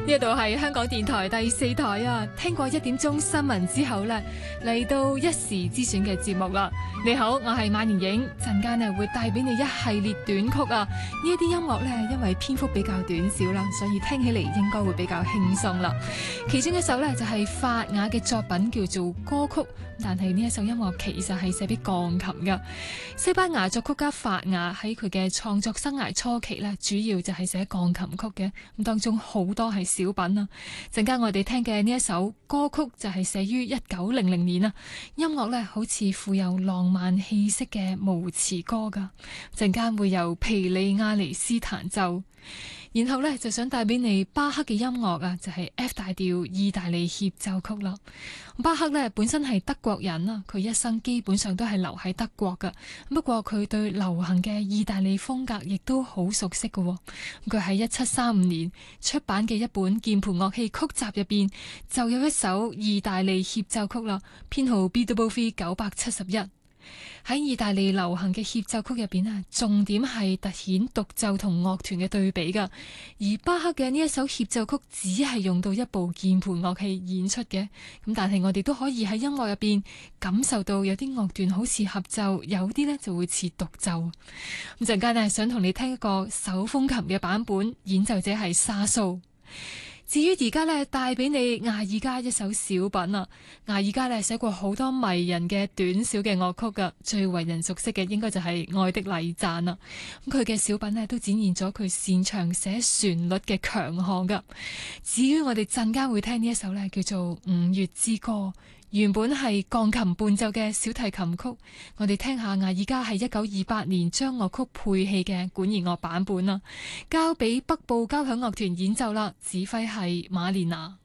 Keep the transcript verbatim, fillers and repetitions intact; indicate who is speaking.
Speaker 1: 呢度係香港電台第四台啊！聽過一點鐘新聞之後呢，嚟到一時之選嘅節目啦。你好，我係馬年影，陣間呢會帶俾你一系列短曲啊！呢一啲音樂呢，因為篇幅比較短小啦，所以聽起嚟應該會比較輕鬆啦。其中一首呢，就係法雅嘅作品，叫做歌曲，但係呢一首音樂其實係寫俾鋼琴噶。西班牙作曲家法雅喺佢嘅創作生涯初期呢，主要就係寫鋼琴曲嘅，咁當中好多係小品啊。陣間我哋聽嘅呢一首歌曲就係寫於一九零零年啊，音樂呢好似富有浪漫氣息嘅無詞歌噶。陣間會由皮利亞尼斯彈奏。然後呢，就想帶俾你巴克嘅音樂啊，就係 F 大調意大利協奏曲啦。巴克呢本身係德國人啊，佢一生基本上都係留喺德國噶。不過佢對流行嘅意大利風格亦都好熟悉噶。佢喺一七三五年出版嘅一本鍵盤樂器曲集入邊就有一首意大利協奏曲啦，編號 B W V 九百七十一。喺意大利流行嘅協奏曲入邊啊，重點係凸顯獨奏同樂團嘅對比噶。而巴克嘅呢一首協奏曲只係用到一部鍵盤樂器演出嘅，咁但係我哋都可以喺音樂入邊感受到有啲樂段好似合奏，有啲呢就會似獨奏。咁陣間呢，想同你聽一個手風琴嘅版本，演奏者係沙蘇。至於而家咧，帶俾你亞爾加一首小品啊！亞爾加咧寫過好多迷人嘅短小嘅樂曲噶，最為人熟悉嘅應該就係《愛的禮讚》啦。咁佢嘅小品咧都展現咗佢擅長寫旋律嘅強項噶。至於我哋陣間會聽呢一首咧，叫做《五月之歌》。原本係鋼琴伴奏嘅小提琴曲，我哋聽下亞爾加係一九二八年將樂曲配器嘅管弦樂版本啦，交俾北部交響樂團演奏啦，指揮係馬連娜。